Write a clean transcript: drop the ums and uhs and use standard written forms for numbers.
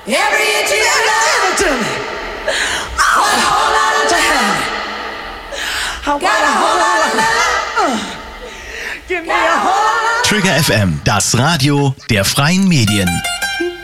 Every inch of your love to me. I want a whole lot of love. I got a whole lot of love. Give me a whole lot of love. Trigger FM, das Radio der freien Medien.